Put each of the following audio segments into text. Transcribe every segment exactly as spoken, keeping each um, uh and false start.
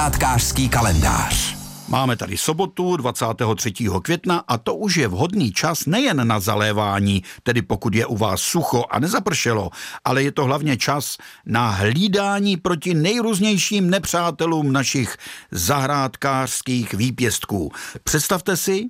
Zahrádkářský kalendář. Máme tady sobotu dvacátého třetího května a to už je vhodný čas nejen na zalévání, tedy pokud je u vás sucho a nezapršelo, ale je to hlavně čas na hlídání proti nejrůznějším nepřátelům našich zahrádkářských výpěstků. Představte si,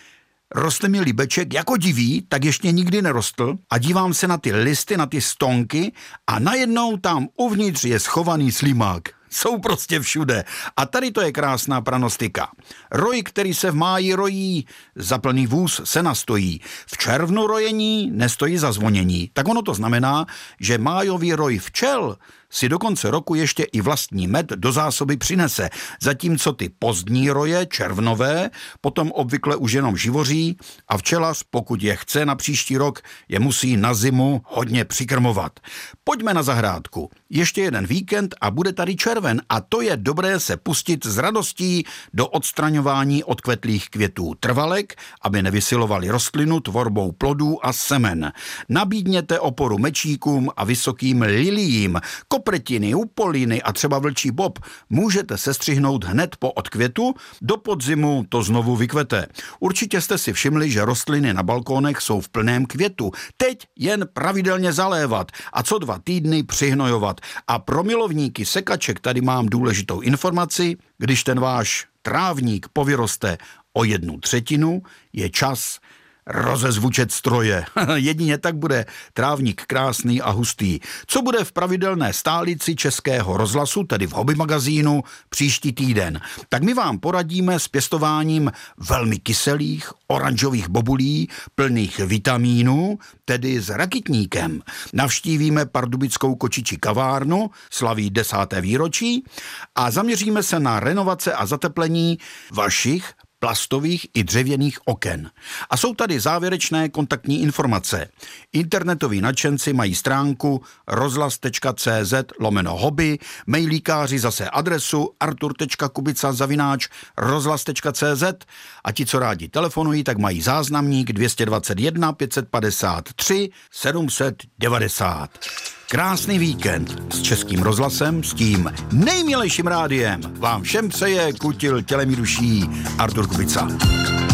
roste mi líbeček jako divý, tak ještě nikdy nerostl a dívám se na ty listy, na ty stonky a najednou tam uvnitř je schovaný slimák. Jsou prostě všude. A tady to je krásná pranostika. Roj, který se v máji rojí, za plný vůz se nastojí. V červnu rojení nestojí za zvonění. Tak ono to znamená, že májový roj včel si do konce roku ještě i vlastní med do zásoby přinese. Zatímco ty pozdní roje, červnové, potom obvykle už jenom živoří a včelař, pokud je chce na příští rok, je musí na zimu hodně přikrmovat. Pojďme na zahrádku. Ještě jeden víkend a bude tady červen a to je dobré se pustit s radostí do odstraňování odkvetlých květů trvalek, aby nevysilovali rostlinu tvorbou plodů a semen. Nabídněte oporu mečíkům a vysokým liliím. Kopretiny, upoliny a třeba vlčí bob můžete sestřihnout hned po odkvětu, do podzimu to znovu vykvete. Určitě jste si všimli, že rostliny na balkónech jsou v plném květu. Teď jen pravidelně zalévat a co dva týdny přihnojovat. A pro milovníky sekaček tady mám důležitou informaci, když ten váš trávník povyroste o jednu třetinu, je čas rozezvučet stroje. Jedině tak bude trávník krásný a hustý. Co bude v pravidelné stálici Českého rozhlasu, tedy v Hobby magazínu, příští týden? Tak my vám poradíme s pěstováním velmi kyselých, oranžových bobulí, plných vitamínů, tedy s rakitníkem. Navštívíme pardubickou kočičí kavárnu, slaví desáté výročí a zaměříme se na renovace a zateplení vašich plastových i dřevěných oken. A jsou tady závěrečné kontaktní informace. Internetoví nadšenci mají stránku rozhlas.cz lomeno hobby, mailíkáři zase adresu artur.kubica zavináč rozhlas.cz a ti, co rádi telefonují, tak mají záznamník dvě stě dvacet jedna pět set padesát tři sedm set devadesát. Krásný víkend s Českým rozhlasem, s tím nejmilejším rádiem. Vám všem přeje kutil tělem i duší Artur Kubica.